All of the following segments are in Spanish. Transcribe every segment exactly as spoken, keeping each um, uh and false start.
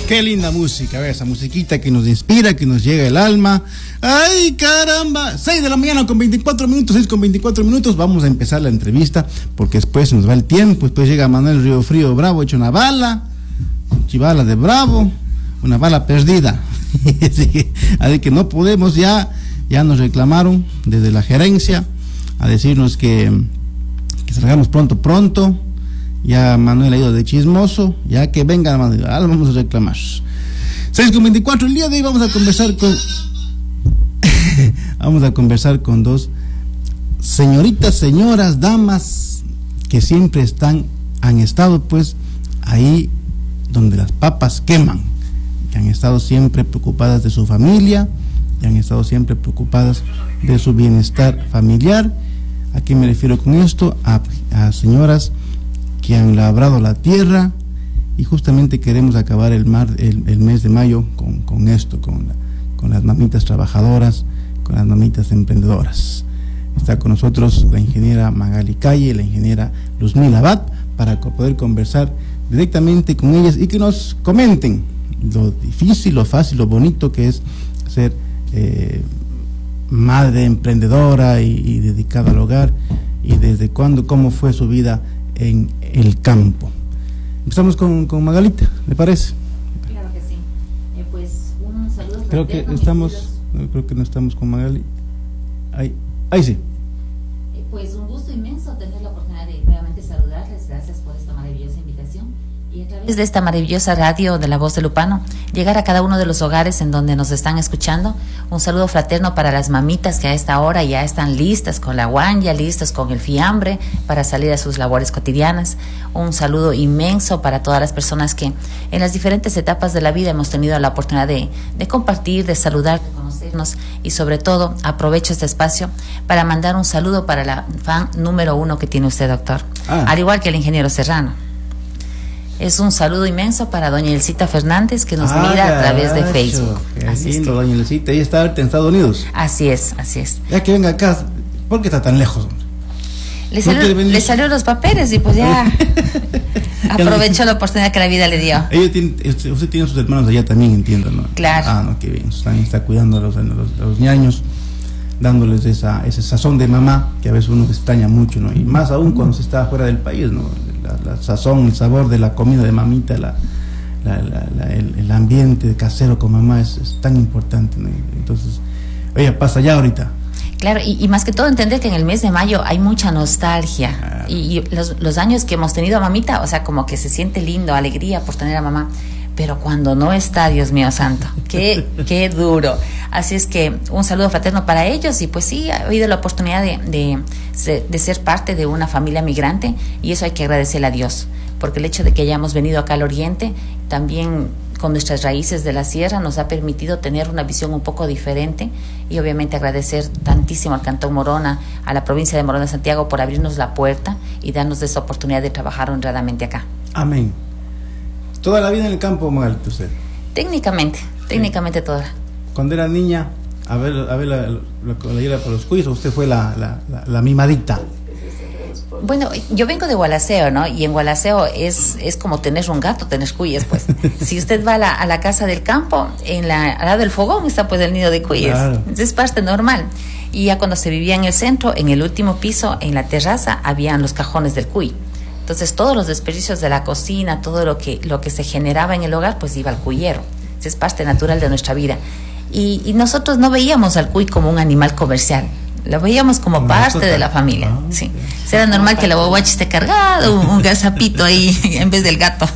Qué linda música, ¿ves? Esa musiquita que nos inspira, que nos llega el alma. ¡Ay, caramba! seis de la mañana con veinticuatro minutos, seis con veinticuatro minutos. Vamos a empezar la entrevista porque después nos va el tiempo. Después llega Manuel Río Frío Bravo, hecho una bala, chibala de Bravo, una bala perdida. Así que, así que no podemos ya, ya nos reclamaron desde la gerencia a decirnos que, que salgamos pronto, pronto. Ya Manuel ha ido de chismoso, ya que venga Manuel, ahora vamos a reclamar. seis con veinticuatro, el día de hoy vamos a conversar con vamos a conversar con dos señoritas, señoras, damas que siempre están, han estado pues ahí donde las papas queman, que han estado siempre preocupadas de su familia, que han estado siempre preocupadas de su bienestar familiar. ¿A qué me refiero con esto? A, a señoras que han labrado la tierra, y justamente queremos acabar el, mar, el, el mes de mayo con, con esto, con, la, con las mamitas trabajadoras, con las mamitas emprendedoras. Está con nosotros la ingeniera Magali Calle, la ingeniera Luzmila Abad, para poder conversar directamente con ellas y que nos comenten lo difícil, lo fácil, lo bonito que es ser eh, madre emprendedora y, y dedicada al hogar, y desde cuándo, cómo fue su vida en el campo. Empezamos con, con Magalita, ¿le parece? Claro que sí. Eh, pues un saludo. Creo que estamos, no, creo que no estamos con Magali. Ahí, ahí sí. Eh, pues un gusto inmenso tener la oportunidad de nuevamente saludarles. Gracias por esta maravillosa invitación. Y a través de esta maravillosa radio de La Voz de Lupano, llegar a cada uno de los hogares en donde nos están escuchando. Un saludo fraterno para las mamitas que a esta hora ya están listas con la guanya, listas con el fiambre para salir a sus labores cotidianas. Un saludo inmenso para todas las personas que en las diferentes etapas de la vida hemos tenido la oportunidad de, de compartir, de saludar, de conocernos, y sobre todo aprovecho este espacio para mandar un saludo para la fan número uno que tiene usted, doctor, ah. al igual que el ingeniero Serrano. Es un saludo inmenso para doña Elcita Fernández, que nos ah, mira a través de Facebook. Qué así lindo, es que... doña Elcita, ella está en Estados Unidos. Así es, así es. Ya que venga acá, ¿por qué está tan lejos? Le salió, ¿No le salió los papeles y pues ya aprovechó la oportunidad que la vida le dio. Ella tiene, usted tiene sus hermanos allá también, entiendo, ¿no? Claro. Ah, no, qué bien. También está cuidando a los, a los, a los ñaños, dándoles esa, ese sazón de mamá que a veces uno extraña mucho, ¿no? Y más aún cuando se está fuera del país, ¿no? La, la sazón, el sabor de la comida de mamita, la, la, la, la, el, el ambiente casero con mamá es, es tan importante, ¿no? Entonces, oye, pasa ya ahorita. Claro, y, y más que todo entender que en el mes de mayo hay mucha nostalgia, claro. y, y los, los años que hemos tenido a mamita, o sea, como que se siente lindo, alegría por tener a mamá, pero cuando no está, Dios mío santo, qué, qué duro. Así es que un saludo fraterno para ellos, y pues sí, ha habido la oportunidad de, de, de ser parte de una familia migrante, y eso hay que agradecerle a Dios, porque el hecho de que hayamos venido acá al oriente, también con nuestras raíces de la sierra, nos ha permitido tener una visión un poco diferente, y obviamente agradecer tantísimo al Cantón Morona, a la provincia de Morona de Santiago, por abrirnos la puerta y darnos esa oportunidad de trabajar honradamente acá. Amén. ¿Toda la vida en el campo, Magalita, usted? Técnicamente, técnicamente sí. Toda. Cuando era niña, a ver, a ver la, la, la, la lleva por los cuyos, usted fue la, la, la, la mimadita. Bueno, yo vengo de Gualaceo, ¿no? Y en Gualaceo es, es como tener un gato, tener cuyes, pues. Si usted va a la, a la casa del campo, en la, al lado del fogón está pues el nido de cuyes. Claro. Es parte normal. Y ya cuando se vivía en el centro, en el último piso, en la terraza, habían los cajones del cuy. Entonces todos los desperdicios de la cocina, todo lo que, lo que se generaba en el hogar, pues iba al cuyero. Es parte natural de nuestra vida. Y, y nosotros no veíamos al cuy como un animal comercial, lo veíamos como no, parte total. de la familia. No, sí. Okay. Era normal que la guaguacha esté cargado, un, un gazapito ahí en vez del gato.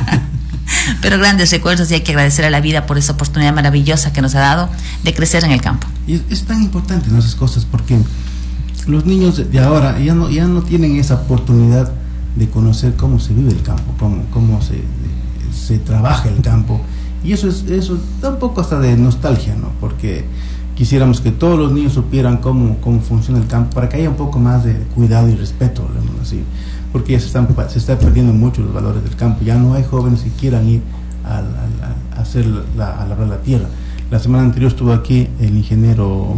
Pero grandes recuerdos, y hay que agradecer a la vida por esa oportunidad maravillosa que nos ha dado de crecer en el campo. Y es, es tan importante, ¿no?, esas cosas, porque los niños de ahora ya no, ya no tienen esa oportunidad de conocer cómo se vive el campo, cómo, cómo se, se trabaja el campo. Y eso es, eso da un poco hasta de nostalgia, ¿no? Porque quisiéramos que todos los niños supieran cómo, cómo funciona el campo, para que haya un poco más de cuidado y respeto, ¿no?, así, porque ya se están se está perdiendo mucho los valores del campo. Ya no hay jóvenes que quieran ir a, a, a hacer la, a labrar la tierra. La semana anterior estuvo aquí el ingeniero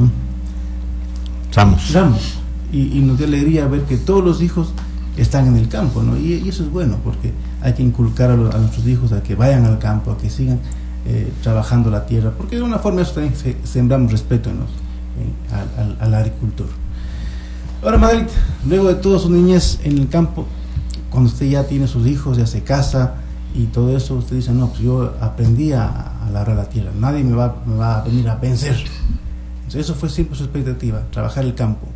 Ramos, Ramos y, y nos dio alegría ver que todos los hijos están en el campo, ¿no? Y, y eso es bueno, porque hay que inculcar a, lo, a nuestros hijos a que vayan al campo, a que sigan eh, trabajando la tierra, porque de una forma eso también se, sembramos respeto en los, eh, al, al, al agricultor. Ahora, Margarita, luego de toda su niñez en el campo, cuando usted ya tiene sus hijos, ya se casa y todo eso, usted dice, no, pues yo aprendí a, a labrar la tierra, nadie me va, me va a venir a vencer. Entonces, eso fue siempre su expectativa, trabajar el campo.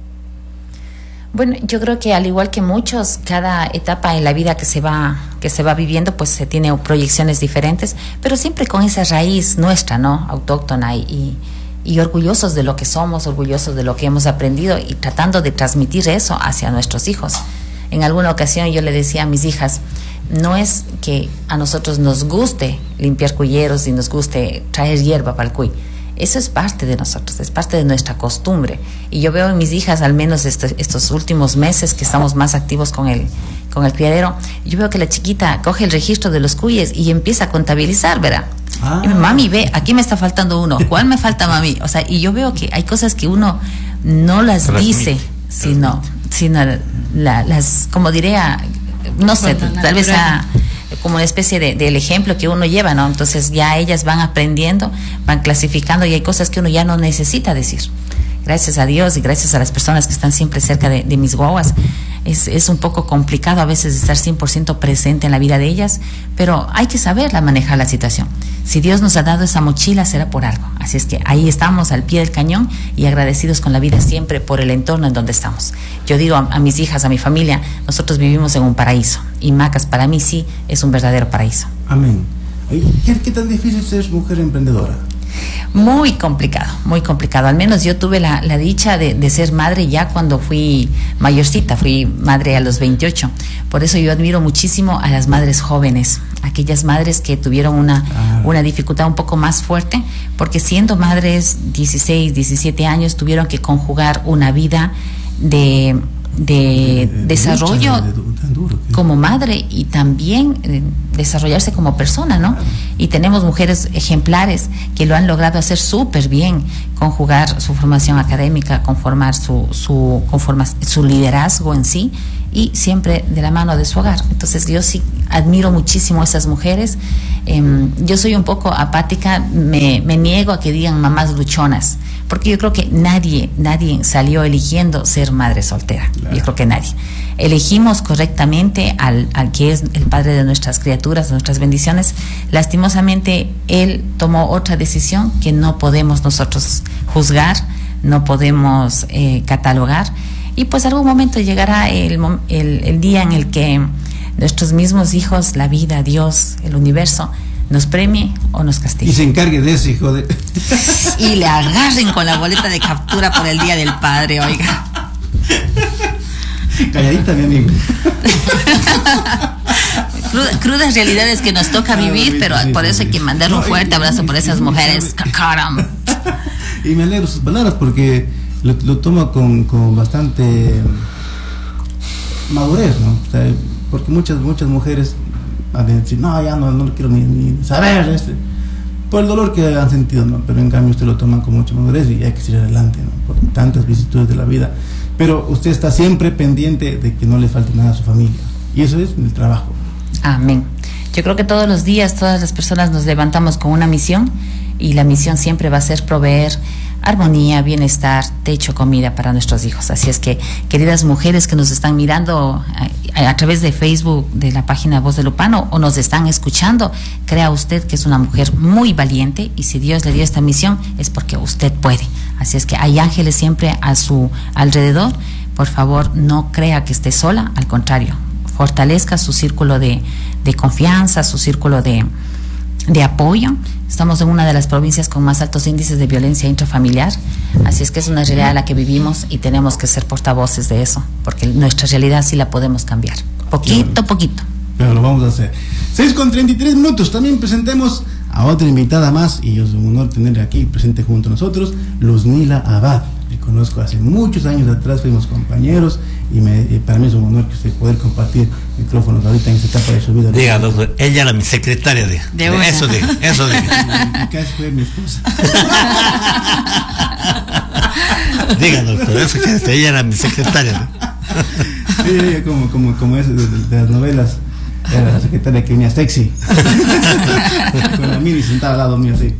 Bueno, yo creo que al igual que muchos, cada etapa en la vida que se va que se va viviendo, pues se tiene proyecciones diferentes, pero siempre con esa raíz nuestra, ¿no? Autóctona y, y, y orgullosos de lo que somos, orgullosos de lo que hemos aprendido y tratando de transmitir eso hacia nuestros hijos. En alguna ocasión yo le decía a mis hijas, no es que a nosotros nos guste limpiar cuyeros y nos guste traer hierba para el cuy. Eso es parte de nosotros, es parte de nuestra costumbre. Y yo veo en mis hijas, al menos este, estos últimos meses que estamos más activos con el, con el criadero, yo veo que la chiquita coge el registro de los cuyes y empieza a contabilizar, ¿verdad? Ah. Y mami, ve, aquí me está faltando uno. ¿Cuál me falta, mami? O sea, y yo veo que hay cosas que uno no las Transmite. dice, sino, sino la, las, como diría, no sé, bueno, tal vez a... como una especie de, del ejemplo que uno lleva, ¿no? Entonces ya ellas van aprendiendo, van clasificando y hay cosas que uno ya no necesita decir. Gracias a Dios y gracias a las personas que están siempre cerca de, de mis guaguas. Es, es un poco complicado a veces estar cien por ciento presente en la vida de ellas, pero hay que saberla manejar la situación. Si Dios nos ha dado esa mochila, será por algo. Así es que ahí estamos al pie del cañón y agradecidos con la vida siempre por el entorno en donde estamos. Yo digo a, a mis hijas, a mi familia, nosotros vivimos en un paraíso y Macas para mí sí es un verdadero paraíso. Amén. ¿Qué, qué tan difícil es ser mujer emprendedora? Muy complicado, muy complicado. Al menos yo tuve la, la dicha de, de ser madre ya cuando fui mayorcita, fui madre a los veintiocho. Por eso yo admiro muchísimo a las madres jóvenes, aquellas madres que tuvieron una, ah. una dificultad un poco más fuerte, porque siendo madres dieciséis, diecisiete años tuvieron que conjugar una vida de... de, de desarrollo de, de, de duro, como madre y también eh, desarrollarse como persona, ¿no? Claro. Y tenemos mujeres ejemplares que lo han logrado hacer súper bien, conjugar su formación académica, conformar su, su, conforma, su liderazgo en sí y siempre de la mano de su hogar. Entonces yo sí admiro muchísimo a esas mujeres. Eh, yo soy un poco apática, me, me niego a que digan mamás luchonas, porque yo creo que nadie, nadie salió eligiendo ser madre soltera. Claro. Yo creo que nadie. Elegimos correctamente al, al que es el padre de nuestras criaturas, de nuestras bendiciones. Lastimosamente, él tomó otra decisión que no podemos nosotros juzgar, no podemos eh, catalogar. Y pues algún momento llegará el, el, el día en el que nuestros mismos hijos, la vida, Dios, el universo, nos premie o nos castigue. Y se encargue de eso, hijo de... Y le agarren con la boleta de captura por el Día del Padre, oiga. Calladita, mi amigo. Crudas, crudas realidades que nos toca vivir, pero por eso hay que mandar un fuerte abrazo por esas mujeres. Caramba. Y me alegro sus palabras porque lo, lo toma con, con bastante madurez, ¿no? O sea, porque muchas muchas mujeres van a decir, no, ya no, no lo quiero ni, ni saber, este, por el dolor que han sentido, ¿no? Pero en cambio usted lo toma con mucha madurez y hay que seguir adelante, ¿no? Por tantas vicisitudes de la vida. Pero usted está siempre pendiente de que no le falte nada a su familia. Y eso es el trabajo. Amén. Yo creo que todos los días, todas las personas nos levantamos con una misión y la misión siempre va a ser proveer armonía, bienestar, techo, comida para nuestros hijos. Así es que, queridas mujeres que nos están mirando a, a través de Facebook, de la página Voz de Lupano, o nos están escuchando, crea usted que es una mujer muy valiente y si Dios le dio esta misión es porque usted puede. Así es que hay ángeles siempre a su alrededor. Por favor, no crea que esté sola, al contrario, fortalezca su círculo de, de confianza, su círculo de, de apoyo. Estamos en una de las provincias con más altos índices de violencia intrafamiliar, así es que es una realidad a la que vivimos y tenemos que ser portavoces de eso, porque nuestra realidad sí la podemos cambiar, poquito a poquito. Pero lo vamos a hacer. seis con treinta y tres minutos, también presentemos a otra invitada más, y es un honor tenerla aquí presente junto a nosotros, Luzmila Abad. Le conozco hace muchos años atrás, fuimos compañeros, y me, eh, para mí es un honor que usted poder compartir micrófonos ahorita en esta etapa de su vida. Diga, doctor, ella era mi secretaria de, de, de eso de eso de. Casi fue mi esposa. Diga, doctor, eso que ella era mi secretaria. Sí, como, como, como es de, de, de las novelas Era la secretaria que venía sexy. Con la mini sentada al lado mío, así.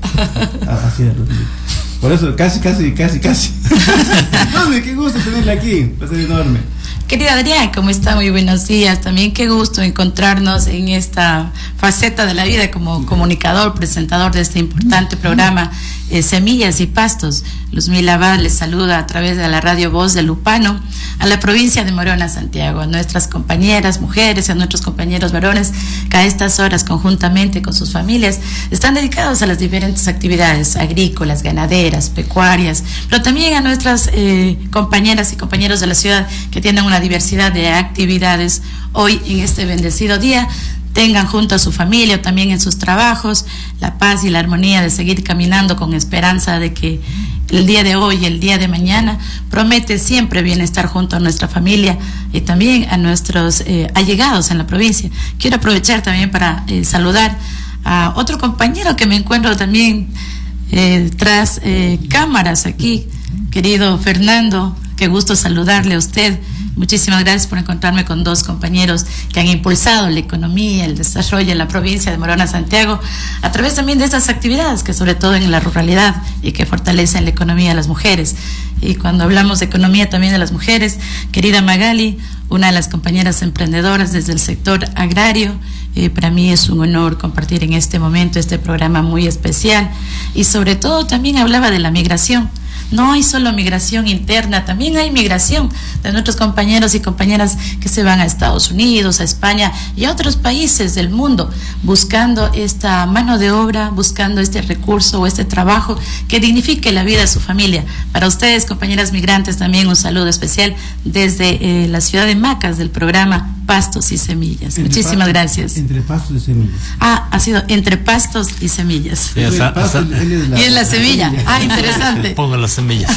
Así era. Por eso, casi, casi, casi, casi. Hombre, qué gusto tenerla aquí. Va a ser enorme. Querida Adrián, ¿cómo está? Muy buenos días. También qué gusto encontrarnos en esta faceta de la vida como comunicador, presentador de este importante programa eh, Semillas y Pastos. Luzmila Abad les saluda a través de la radio Voz de Lupano a la provincia de Morona, Santiago, a nuestras compañeras mujeres y a nuestros compañeros varones que a estas horas conjuntamente con sus familias están dedicados a las diferentes actividades agrícolas, ganaderas, pecuarias, pero también a nuestras eh, compañeras y compañeros de la ciudad que tienen una diversidad de actividades hoy en este bendecido día. Tengan junto a su familia o también en sus trabajos la paz y la armonía de seguir caminando con esperanza de que el día de hoy y el día de mañana promete siempre bienestar junto a nuestra familia y también a nuestros eh, allegados en la provincia. Quiero aprovechar también para eh, saludar a otro compañero que me encuentro también eh, tras eh, cámaras aquí, querido Fernando. Qué gusto saludarle a usted. Muchísimas gracias por encontrarme con dos compañeros que han impulsado la economía, el desarrollo en la provincia de Morona, Santiago, a través también de estas actividades que sobre todo en la ruralidad y que fortalecen la economía de las mujeres. Y cuando hablamos de economía también de las mujeres, querida Magali, una de las compañeras emprendedoras desde el sector agrario, eh, para mí es un honor compartir en este momento este programa muy especial y sobre todo también hablaba de la migración. No hay solo migración interna, también hay migración de nuestros compañeros y compañeras que se van a Estados Unidos, a España y a otros países del mundo, buscando esta mano de obra, buscando este recurso o este trabajo que dignifique la vida de su familia. Para ustedes, compañeras migrantes, también un saludo especial desde eh, la ciudad de Macas, del programa Pastos y Semillas. Entre Muchísimas pastos, gracias. Entre pastos y semillas. Ah, ha sido entre pastos y semillas. Sí, o sea, o sea, y en la semilla. Ah, interesante. Pongo las semillas.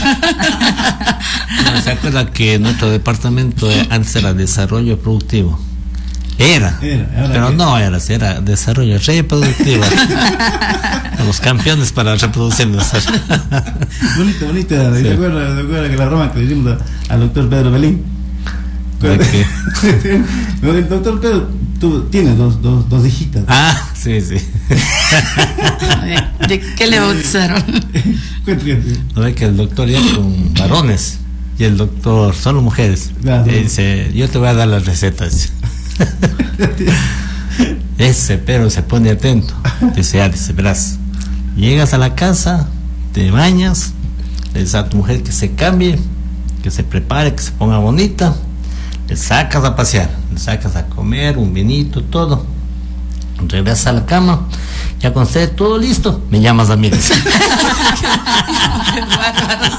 No, ¿se acuerda que nuestro departamento antes era desarrollo productivo? Era, era pero que... no era, era desarrollo reproductivo. Los campeones para reproducirnos. Bonito, bonito. ¿Se sí. acuerda, acuerda que la broma que le hicimos al doctor Pedro Belín? Okay. El doctor Pedro tú tienes dos, dos, dos hijitas. Ah, sí, sí. ¿De, de qué le bautizaron? No ve que el doctor ya con varones y el doctor solo mujeres. Claro. Y dice, yo te voy a dar las recetas. Ese pero se pone atento. Dice, ya, dice, verás, llegas a la casa, te bañas, le dices a tu mujer que se cambie, que se prepare, que se ponga bonita. Le sacas a pasear, le sacas a comer, un vinito, todo. Regresas a la cama, ya cuando esté todo listo, me llamas a mí. Qué bárbaros.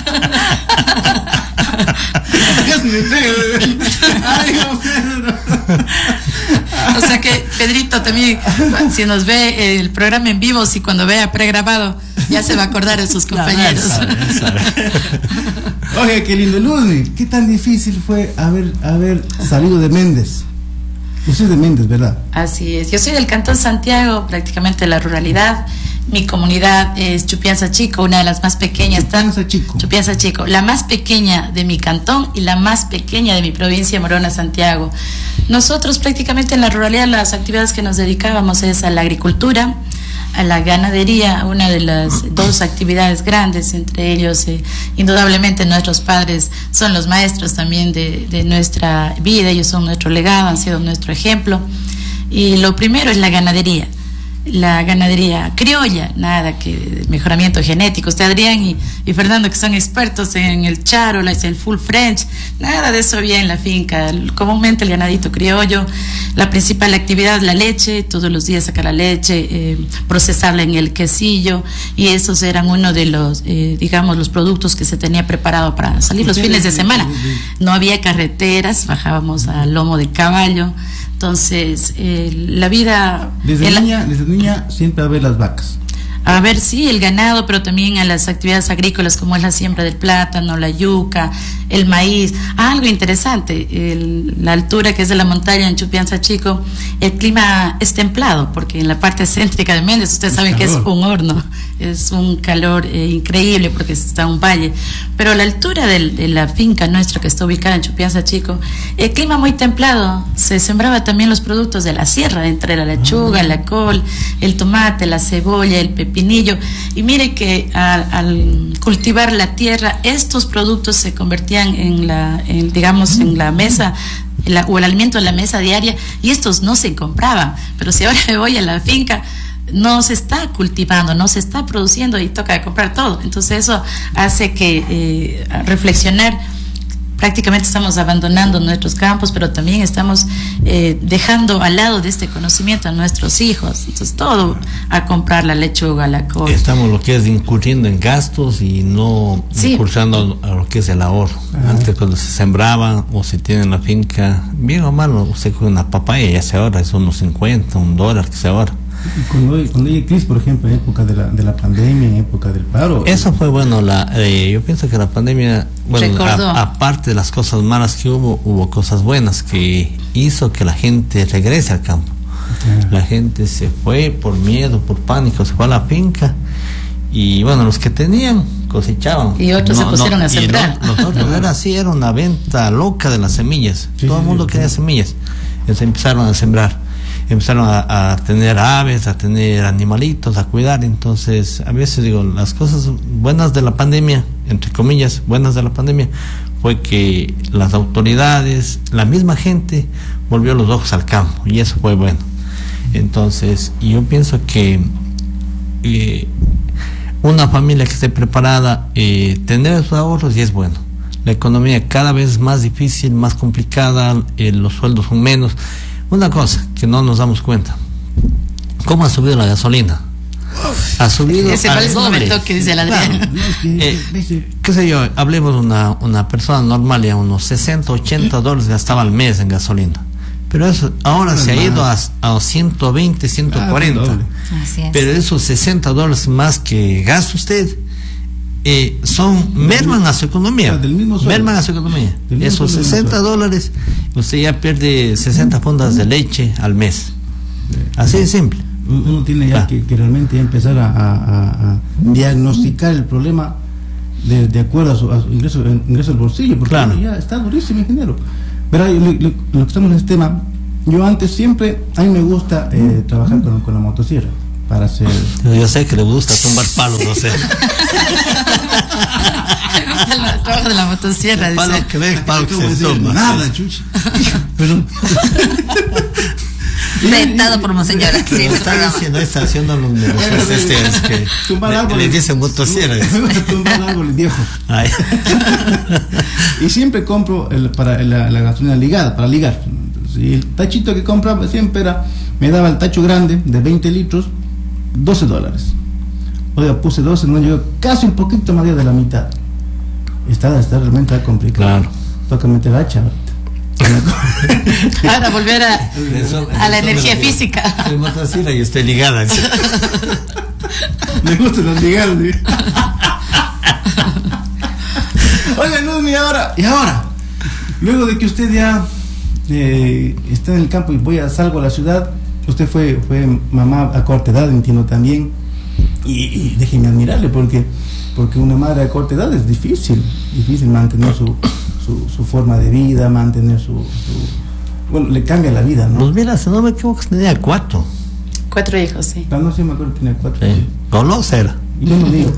O sea que Pedrito también, si nos ve el programa en vivo, si cuando vea pregrabado, ya se va a acordar de sus compañeros. No, sabe, sabe. Oye, qué lindo, Luz, qué tan difícil fue haber, haber salido de Méndez. Usted es de Méndez, ¿verdad? Así es, yo soy del Cantón Santiago, prácticamente de la ruralidad. Mi comunidad es Chupianza Chico, una de las más pequeñas. Chupianza Chico. Chupianza Chico, la más pequeña de mi cantón y la más pequeña de mi provincia, Morona, Santiago. Nosotros prácticamente en la ruralidad las actividades que nos dedicábamos es a la agricultura, a la ganadería, una de las dos actividades grandes, entre ellos eh, indudablemente nuestros padres son los maestros también de, de nuestra vida, ellos son nuestro legado, han sido nuestro ejemplo. Y lo primero es la ganadería. La ganadería criolla, nada que mejoramiento genético. Usted, Adrián y, y Fernando, que son expertos en el charo, el full French, nada de eso había en la finca. Comúnmente el ganadito criollo, la principal actividad, la leche, todos los días sacar la leche, eh, procesarla en el quesillo, y esos eran uno de los, eh, digamos, los productos que se tenía preparado para salir los fines de semana. No había carreteras, bajábamos al lomo de caballo. Entonces, eh, la vida... Desde niña, la... desde niña siempre a ver las vacas. a ver, sí, el ganado, pero también a las actividades agrícolas como es la siembra del plátano, la yuca, el maíz. Ah, algo interesante, el, la altura que es de la montaña en Chupianza Chico, el clima es templado, porque en la parte céntrica de Méndez, ustedes saben que es un horno, es un calor eh, increíble porque está en un valle, pero la altura del, de la finca nuestra que está ubicada en Chupianza Chico, el clima muy templado, se sembraba también los productos de la sierra, entre la lechuga, la col, el tomate, la cebolla, el pepinillo, y mire que al, al cultivar la tierra, estos productos se convertían en la, en, digamos, en la mesa, la, o el alimento de la mesa diaria, y estos no se compraban, pero si ahora me voy a la finca, no se está cultivando, no se está produciendo y toca comprar todo. Entonces eso hace que eh, reflexionar. Prácticamente estamos abandonando nuestros campos, pero también estamos eh, dejando al lado de este conocimiento a nuestros hijos. Entonces todo a comprar la lechuga, la col. Estamos lo que es incurriendo en gastos y no sí. incurriendo a lo que es el ahorro. Ah. Antes cuando se sembraba o se tiene en la finca, bien o mal, usted coge una papaya ya se ahorra, es unos cincuenta, un dólar que se ahorra. Y cuando, cuando hay crisis, por ejemplo, en época de la, de la pandemia, en época del paro. Eso fue bueno, la eh, yo pienso que la pandemia, bueno, a, aparte de las cosas malas que hubo, hubo cosas buenas que hizo que la gente regrese al campo. Ah. La gente se fue por miedo, por pánico, se fue a la finca y bueno, los que tenían cosechaban. Y otros no, se pusieron no, a sembrar. No, nosotros era así, era una venta loca de las semillas. Sí, todo el mundo sí, quería sí. semillas. Entonces empezaron a sembrar. Empezaron a, a tener aves, a tener animalitos, a cuidar. Entonces, a veces digo, las cosas buenas de la pandemia, entre comillas, buenas de la pandemia, fue que las autoridades, la misma gente, volvió los ojos al campo, y eso fue bueno. Entonces, yo pienso que eh, una familia que esté preparada, eh, tener sus ahorros, y es bueno. La economía cada vez es más difícil, más complicada, eh, los sueldos son menos. Una cosa que no nos damos cuenta, ¿cómo ha subido la gasolina? Ha subido ese al doble. Que dice el Adrián. Claro, eh, qué sé yo, hablemos de una, una persona normal, ya unos sesenta, ochenta dólares gastaba al mes en gasolina, pero eso ahora no se ha ido a, a ciento veinte, ciento cuarenta. Ah, así es. Pero esos sesenta dólares más que gasta usted, Eh, son merman a su economía, del mismo merman a su economía. Esos sesenta dólares, usted ya pierde sesenta fundas de leche al mes. Así de simple. Uno tiene ya ah. que, que realmente empezar a, a, a diagnosticar el problema de, de acuerdo a su, a su ingreso, ingreso al bolsillo, porque claro. ya está durísimo, ingeniero. Pero lo, lo, lo que estamos en este tema, yo antes siempre, a mí me gusta eh, trabajar con, con la motosierra. Para hacer... Yo sé que le gusta tumbar palos, no sé. El trabajo de la motosierra. Palo que ve, palo que se toma. Nada, chuchi. Pero... Vetado por monseñor. Sí, está diciendo, está haciendo los negocios. Este es que tumbar le, árboles. Le dicen motosierra. Tumbar árboles, viejo. Y siempre compro el, para la, la gasolina ligada, para ligar. Entonces, y el tachito que compraba siempre era, me daba el tacho grande de veinte litros, doce dólares. Oiga, puse doce, no llegó casi un poquito más de la mitad. Está, está realmente complicado. Claro. Toca meter hacha ahorita. Ahora volver a, eso, a la energía la, física. Soy motosierra y estoy ligada. Me gustan las ligadas. ¿Sí? Oiga, no, y ahora, y ahora, luego de que usted ya eh, está en el campo y voy a salgo a la ciudad, usted fue fue mamá a corta edad, entiendo también, y, y déjeme admirarle porque porque una madre a corta edad es difícil, difícil mantener su su, su forma de vida, mantener su, su bueno, le cambia la vida, ¿no? Pues mira, si no me equivoco, tenía cuatro. Cuatro hijos, sí. Ah, no, sí me acuerdo que tenía cuatro. Sí. Golosa era. Y yo no digo.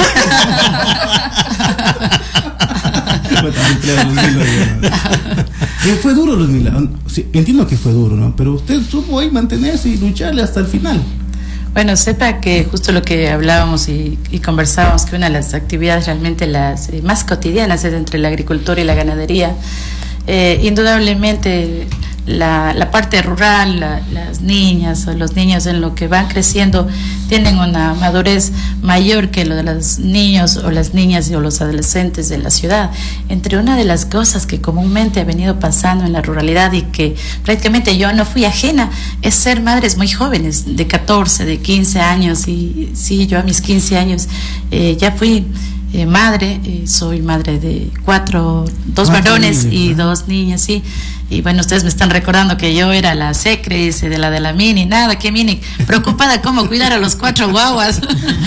Fue duro, Luzmila. Sí, entiendo que fue duro, ¿no? Pero usted supo ahí mantenerse y lucharle hasta el final. Bueno, sepa que justo lo que hablábamos y, y conversábamos, que una de las actividades realmente las eh, más cotidianas es entre la agricultura y la ganadería. Eh, indudablemente la, la parte rural, la, las niñas o los niños en lo que van creciendo tienen una madurez mayor que lo de los niños o las niñas o los adolescentes de la ciudad. Entre una de las cosas que comúnmente ha venido pasando en la ruralidad y que prácticamente yo no fui ajena es ser madres muy jóvenes, de catorce, de quince años. Y sí, yo a mis quince años eh, ya fui eh, madre, eh, soy madre de cuatro, dos ah, varones sí, y ¿no? dos niñas, sí. Y bueno, ustedes me están recordando que yo era la secre, dice, de la de la mini, nada, que mini, preocupada cómo cuidar a los cuatro guaguas.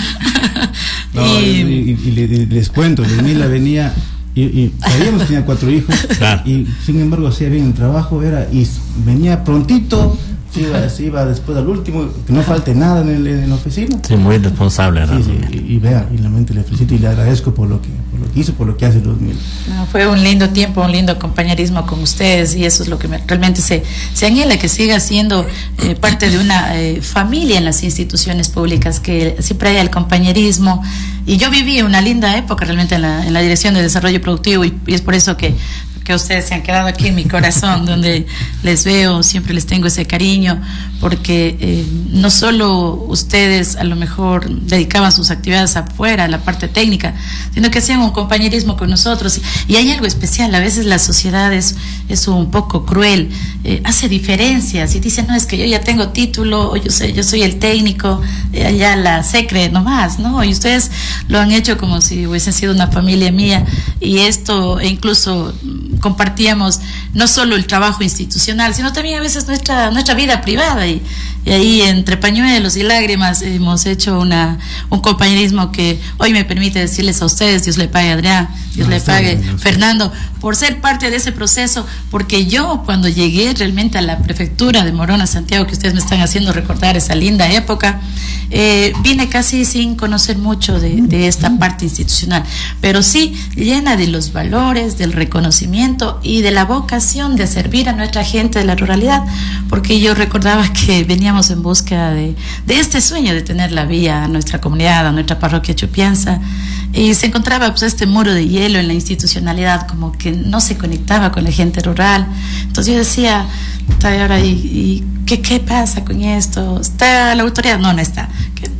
No, y, y, y, y les cuento, Ludmila venía, y, y sabíamos que tenía cuatro hijos, claro. Y sin embargo hacía bien el trabajo, era, y venía prontito, se iba, se iba después al último, que no falte nada en, el, en la oficina. Sí, muy responsable. Sí, sí, y, y vea, y realmente le felicito y le agradezco por lo que, por lo que hizo, por lo que hace Ludmila. No, fue un lindo tiempo, un lindo compañerismo con ustedes, y eso es lo que me, realmente se, se anhela, que siga siendo eh, parte de una eh, familia en las instituciones públicas, que siempre haya el compañerismo. Y yo viví una linda época realmente en la, en la Dirección de Desarrollo Productivo, y, y es por eso que que ustedes se han quedado aquí en mi corazón, donde les veo, siempre les tengo ese cariño, porque eh, no solo ustedes a lo mejor dedicaban sus actividades afuera, a la parte técnica, sino que hacían un compañerismo con nosotros. Y hay algo especial, a veces la sociedad es, es un poco cruel, eh, hace diferencias y dice, no, es que yo ya tengo título, o yo soy, yo soy el técnico, eh, allá la secre nomás, ¿no? Y ustedes lo han hecho como si hubiesen sido una familia mía, y esto, e incluso compartíamos no solo el trabajo institucional, sino también a veces nuestra nuestra vida privada, y, y ahí entre pañuelos y lágrimas hemos hecho una un compañerismo que hoy me permite decirles a ustedes, Dios le pague a Adrián, Dios no, le pague bien, no, Fernando, por ser parte de ese proceso, porque yo cuando llegué realmente a la prefectura de Morona, Santiago, que ustedes me están haciendo recordar esa linda época, eh, vine casi sin conocer mucho de, de esta parte institucional, pero sí llena de los valores, del reconocimiento y de la vocación de servir a nuestra gente de la ruralidad, porque yo recordaba que veníamos en búsqueda de, de este sueño de tener la vía a nuestra comunidad, a nuestra parroquia Chupianza, y se encontraba pues este muro de hielo en la institucionalidad, como que no se conectaba con la gente rural. Entonces yo decía, ahora, ¿y, y qué, qué pasa con esto? ¿Está la autoridad? No, no está.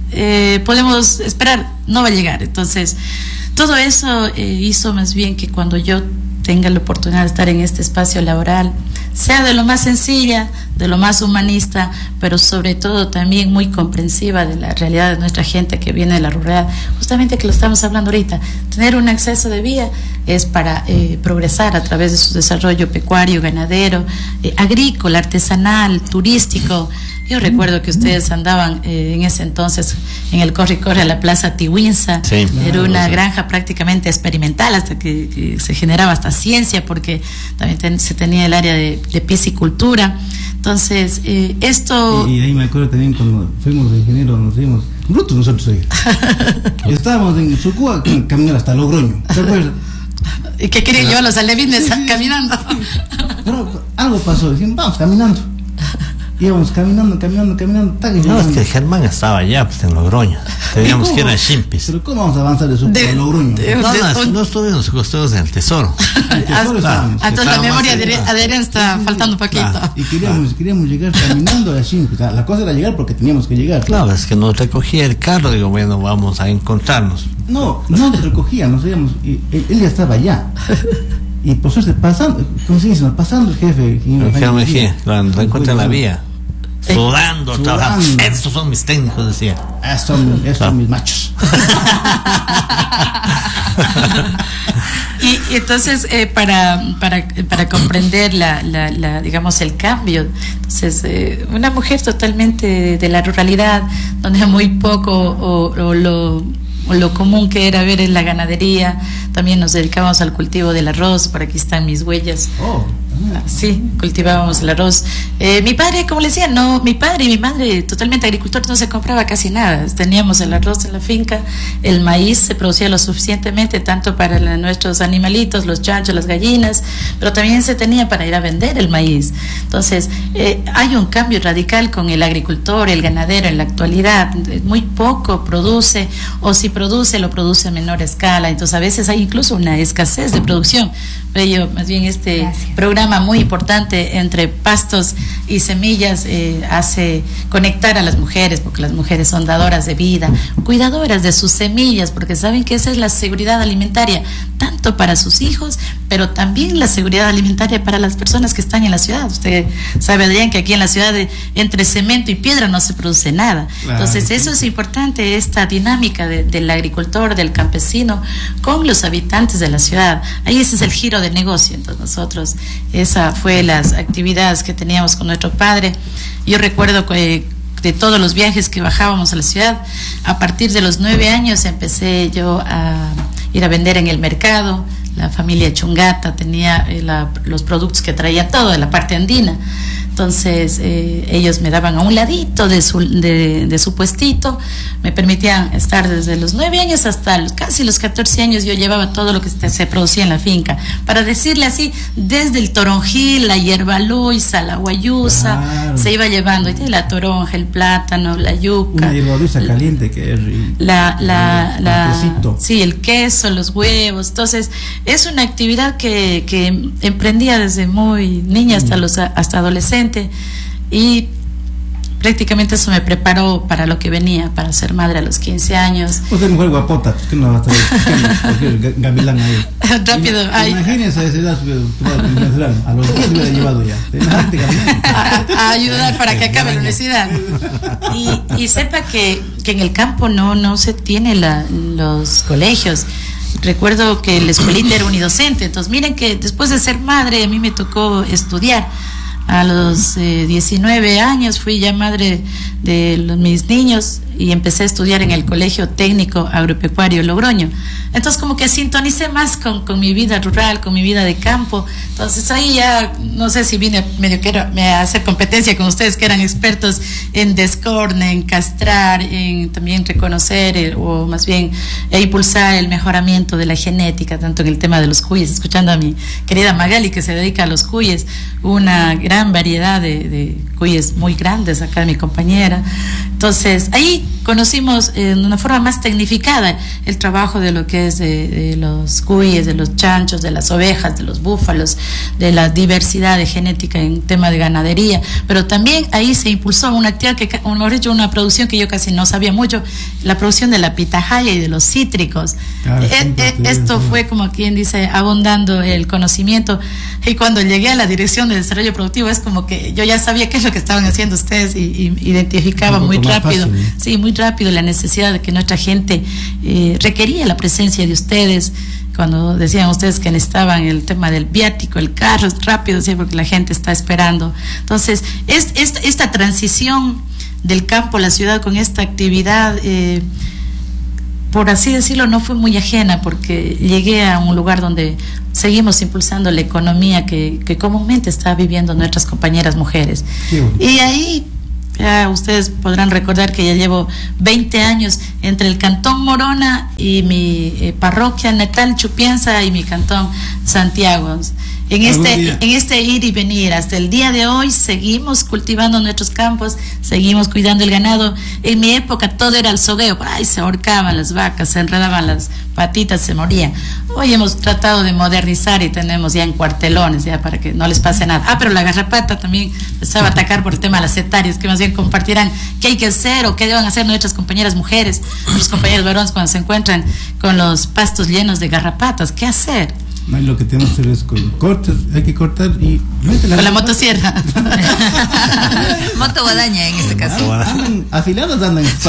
Eh, podemos esperar, no va a llegar. Entonces todo eso eh, hizo más bien que cuando yo tenga la oportunidad de estar en este espacio laboral, sea de lo más sencilla, de lo más humanista, pero sobre todo también muy comprensiva de la realidad de nuestra gente que viene de la ruralidad, justamente que lo estamos hablando ahorita. Tener un acceso de vía es para eh, progresar a través de su desarrollo pecuario, ganadero, eh, agrícola, artesanal, turístico. Yo recuerdo que ustedes andaban eh, en ese entonces en el corre-corre a la Plaza Tihuinza. Sí, era una sí. granja prácticamente experimental, hasta que, que se generaba hasta ciencia, porque también ten, se tenía el área de, de piscicultura. Entonces, eh, esto... Y, y ahí me acuerdo también cuando fuimos de ingeniero, nos fuimos brutos nosotros ahí. Estábamos en Sucúa caminando hasta Logroño, ¿te acuerdas? ¿Y qué querían llevar los alevines sí, sí, caminando? Pero algo pasó, decían, vamos caminando. Íbamos caminando, caminando, caminando. No, llegando. Es que Germán estaba allá, pues en Logroño. Teníamos que ir a Chimpis. Pero ¿cómo vamos a avanzar de su de, Logroño? De, no, no, no, no estuvimos los costores del tesoro. El tesoro ah, entonces la memoria de Adrián está sí, faltando un poquito. Claro. Y queríamos, queríamos llegar caminando a Chimpis. La cosa era llegar porque teníamos que llegar. Claro, claro, es que nos recogía el carro, digo, bueno, vamos a encontrarnos. No, no nos recogía, nos íbamos, y él, él ya estaba allá. Y por suerte, pasando, ¿cómo se dice? Pasando el jefe. El jefe Mejía, cuando encuentra la vía. Sudando, Sudando, trabajando. Estos son mis técnicos, decía. Estos son, estos son mis machos. y, y entonces, eh, para, para, para comprender la, la, la, digamos, el cambio, entonces, eh, una mujer totalmente de, de la ruralidad, donde muy poco o, o lo... lo común que era ver en la ganadería, también nos dedicábamos al cultivo del arroz, por aquí están mis huellas. Oh. Sí, cultivábamos el arroz. Eh, mi padre, como le decía, no, mi padre y mi madre, totalmente agricultores, no se compraba casi nada. Teníamos el arroz en la finca, el maíz se producía lo suficientemente, tanto para la, nuestros animalitos, los chanchos, las gallinas, pero también se tenía para ir a vender el maíz. Entonces, eh, hay un cambio radical con el agricultor, el ganadero en la actualidad. Muy poco produce, o si produce, lo produce a menor escala. Entonces, a veces hay incluso una escasez de producción. Por ello, más bien este Gracias. programa muy importante entre pastos y semillas eh, hace conectar a las mujeres, porque las mujeres son dadoras de vida, cuidadoras de sus semillas, porque saben que esa es la seguridad alimentaria, tanto para sus hijos, pero también la seguridad alimentaria para las personas que están en la ciudad. Usted sabe, Adrián, que aquí en la ciudad de, entre cemento y piedra no se produce nada. Claro, Entonces, eso es importante, esta dinámica de, del agricultor, del campesino, con los habitantes de la ciudad. Ahí ese es el giro de negocio. Entonces nosotros, esa fue las actividades que teníamos con nuestro padre. Yo recuerdo que de todos los viajes que bajábamos a la ciudad, a partir de los nueve años empecé yo a ir a vender en el mercado. La familia Chungata tenía eh, la, los productos que traía todo de la parte andina. Entonces eh, ellos me daban a un ladito de su, de, de su puestito, me permitían estar desde los nueve años hasta los, casi los catorce años. Yo llevaba todo lo que se, se producía en la finca, para decirle así, desde el toronjil, la hierba luisa, la guayusa, claro. se iba llevando, la toronja, el plátano, la yuca. Una hierba luisa caliente que es la, la, la, sí, el queso, los huevos. Entonces es una actividad que, que emprendía desde muy niña hasta los hasta adolescente. Y prácticamente eso me preparó para lo que venía, para ser madre a los quince años. Usted es mujer guapota, ¿qué no va a estar gavilán ahí? Rápido, ay. Imagínense a esa edad, a los dos se hubiera llevado ya. A, a ayudar para que acabe la universidad. Y, y sepa que, que en el campo no, no se tiene la, los colegios. Recuerdo que la escuelita era unidocente, entonces miren que después de ser madre a mí me tocó estudiar. A los eh, diecinueve años fui ya madre de los, mis niños y empecé a estudiar en el Colegio Técnico Agropecuario Logroño. Entonces como que sintonicé más con, con mi vida rural, con mi vida de campo. Entonces ahí ya, no sé si vine medio que era, me a hacer competencia con ustedes que eran expertos en descorne, en castrar, en también reconocer el, o más bien e impulsar el mejoramiento de la genética, tanto en el tema de los cuyes. Escuchando a mi querida Magali que se dedica a los cuyes, una gran variedad de, de cuyes muy grandes acá de mi compañera. Entonces ahí conocimos eh, de una forma más tecnificada el trabajo de lo que es de, de los cuyes, de los chanchos, de las ovejas, de los búfalos, de la diversidad de genética en tema de ganadería, pero también ahí se impulsó una actividad que, mejor dicho, una producción que yo casi no sabía mucho, la producción de la pitahaya y de los cítricos. Claro, eh, eh, esto fue como quien dice abondando el conocimiento, y cuando llegué a la dirección de desarrollo productivo es como que yo ya sabía qué es lo que estaban haciendo ustedes y, y identificaba muy rápido, fácil, ¿eh? sí, muy rápido la necesidad de que nuestra gente eh, requería la presencia de ustedes. Cuando decían ustedes que necesitaban el tema del viático, el carro, es rápido, ¿sí? Porque la gente está esperando. Entonces, es, es, esta transición del campo a la ciudad con esta actividad, eh, por así decirlo, no fue muy ajena, porque llegué a un lugar donde seguimos impulsando la economía que, que comúnmente está viviendo nuestras compañeras mujeres. Sí. Y ahí ya ustedes podrán recordar que ya llevo veinte años entre el cantón Morona y mi eh, parroquia natal Chupienza y mi cantón Santiago. En este, en este ir y venir hasta el día de hoy seguimos cultivando nuestros campos, seguimos cuidando el ganado. En mi época todo era el sogueo, ay, se ahorcaban las vacas, se enredaban las patitas, se morían. Hoy hemos tratado de modernizar y tenemos ya en cuartelones ya para que no les pase nada. Ah, pero la garrapata también empezaba a atacar por el tema de las hectáreas, que más bien compartirán qué hay que hacer o qué deben hacer nuestras compañeras mujeres, nuestros compañeros varones cuando se encuentran con los pastos llenos de garrapatas, ¿qué hacer? No, lo que tenemos que hacer es con cortes, hay que cortar y... La con la motosierra. Moto guadaña en este caso. Andan, afilados andan en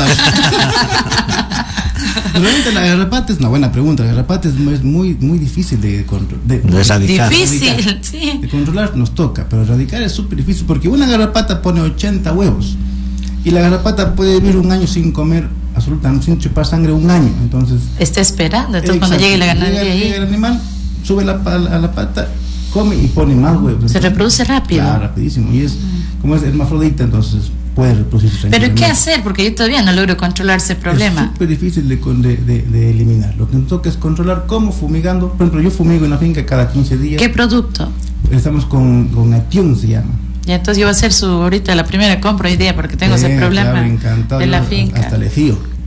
Realmente la garrapata es una buena pregunta. La garrapata es muy, muy difícil de controlar. De, de erradicar. Difícil, erradicar. sí. De controlar nos toca, pero erradicar es súper difícil porque una garrapata pone ochenta huevos y la garrapata puede vivir un año sin comer absolutamente, sin chupar sangre un año. Entonces está esperando. Entonces exacto, cuando llegue la ganadería llega, ahí, llega el animal, sube la, a, la, a la pata, come y pone más huevos. Se entonces, reproduce rápido. Claro, rapidísimo. Y es mm. como es hermafrodita, entonces puede reproducirse. Pero ¿qué hacer? Porque yo todavía no logro controlar ese problema. Es súper difícil de, de, de, de eliminar. Lo que nos toca es controlar cómo fumigando. Por ejemplo, yo fumigo en la finca cada quince días. ¿Qué producto? Estamos con, con Atión, se llama. Y entonces yo voy a hacer su ahorita la primera compra hoy día porque tengo eh, ese problema claro, encantado, de la finca. Hasta le fío.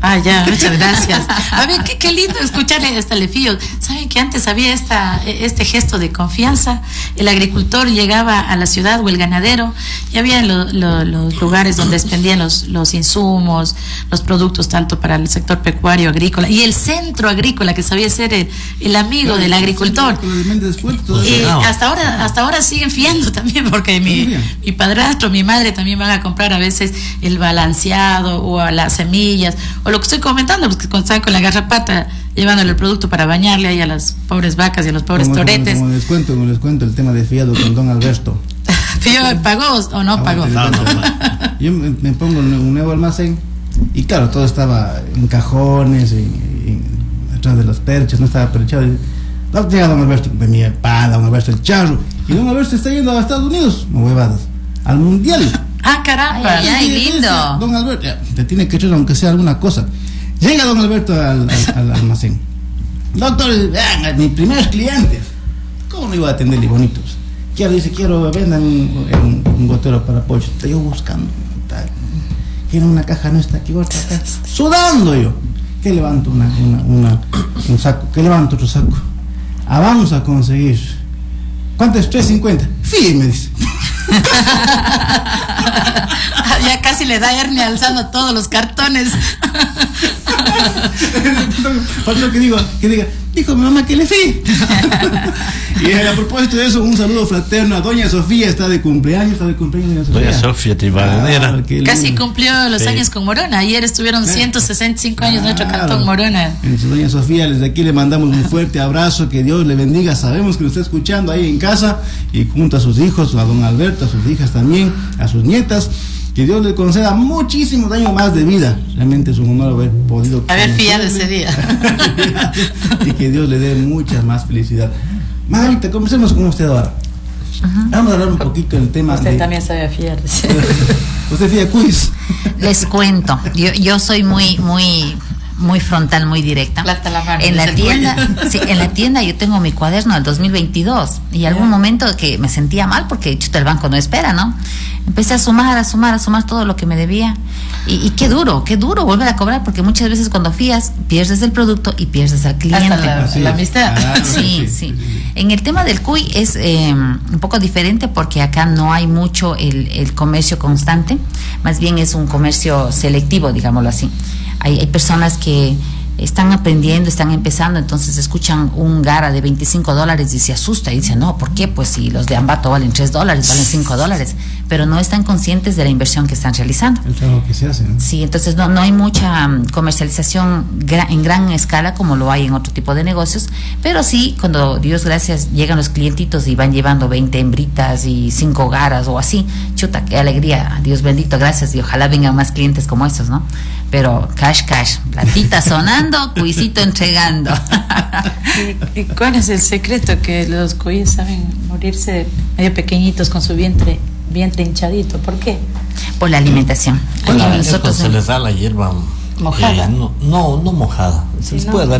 Ah, ya, muchas gracias. A ver, qué, qué lindo escucharle a este Lefillo. ¿Saben que antes había esta, este gesto de confianza? El agricultor llegaba a la ciudad o el ganadero y había lo, lo, los lugares donde expendían los, los insumos, los productos tanto para el sector pecuario, agrícola y el centro agrícola que sabía ser el, el amigo del agricultor. Y hasta ahora, hasta ahora siguen fiando también porque mi, mi padrastro, mi madre también van a comprar a veces el balanceado o a las semillas o lo que estoy comentando, porque cuando están con la garrapata llevándole el producto para bañarle ahí a las pobres vacas y a los pobres como, toretes. Como, como les cuento, como les cuento el tema de fiado con don Alberto. ¿Pagó o no pagó? No, no, no. Yo me, me pongo un nuevo almacén y claro, todo estaba en cajones, en, en, atrás de las perchas, no estaba perchado. No, llega don Alberto, de mi padre, don Alberto el charro, y don Alberto está yendo a Estados Unidos, no huevadas, al mundial. Ah, caramba, ay, ay, ay, lindo. Don Alberto, ya, te tiene que traer aunque sea alguna cosa. Llega don Alberto al, al, al almacén. Doctor, vean, mis primeros clientes. ¿Cómo no iba a atenderle bonitos? Quiero, dice, quiero, vendan un, un, un gotero para pollo. Estoy yo buscando. Quiero una caja nuestra aquí, otra acá. Sudando yo. ¿Qué levanto? Una, una, una, un saco. ¿Qué levanto otro saco? Ah, vamos a conseguir. ¿Cuánto es? tres cincuenta. Sí, me dice. Ya casi le da hernia alzando todos los cartones. Falta que digo, que diga, dijo mi mamá que le fui. Y a propósito de eso, un saludo fraterno a doña Sofía, está de cumpleaños, está de cumpleaños doña Sofía. Doña Sofía Tribalonera. Ah, casi cumplió los sí. años con Morona. Ayer estuvieron ciento sesenta y cinco años claro. nuestro cantón Morona. Entonces, doña Sofía, desde aquí le mandamos un fuerte abrazo, que Dios le bendiga. Sabemos que lo está escuchando ahí en casa y junto a sus hijos, a don Alberto, a sus hijas también, a sus nietas. Que Dios le conceda muchísimos años más de vida. Realmente es un honor haber podido haber pillado ese día. Y que Dios le dé mucha más felicidad. Margarita, comencemos con usted ahora. Uh-huh. Vamos a hablar un poquito del tema. Usted de... también sabe fiar. Usted fía quiz. Les cuento. Yo, yo soy muy, muy, muy frontal, muy directa. Plata la mano, en la tienda, sí, en la tienda yo tengo mi cuaderno del dos mil veintidós y algún yeah. momento que me sentía mal porque chuta, el banco no espera, ¿no? Empecé a sumar, a sumar, a sumar todo lo que me debía. Y, y qué duro, qué duro volver a cobrar, porque muchas veces cuando fías, pierdes el producto y pierdes al cliente. Hasta la, la amistad. Claro, sí, sí, sí. En el tema del cuy es eh, un poco diferente porque acá no hay mucho el, el comercio constante, más bien es un comercio selectivo, digámoslo así. Hay, hay personas que están aprendiendo, están empezando, entonces escuchan un gara de veinticinco dólares y se asusta y dicen, no, ¿por qué? Pues si los de Ambato valen tres dólares, valen cinco dólares, pero no están conscientes de la inversión que están realizando. El trabajo que se hace, ¿no? Sí, entonces no, no hay mucha um, comercialización gra- en gran escala como lo hay en otro tipo de negocios, pero sí, cuando Dios gracias llegan los clientitos y van llevando veinte hembritas y cinco garas o así, chuta, qué alegría, Dios bendito, gracias, y ojalá vengan más clientes como esos, ¿no? Pero cash, cash, platita sonando, cuisito entregando. ¿Y, ¿Y cuál es el secreto? Que los cuis saben morirse medio pequeñitos con su vientre vientre hinchadito. ¿Por qué? Por la alimentación. Bueno, nosotros se les da la hierba mojada. Eh, no, no, no mojada. Se sí, les no. puede dar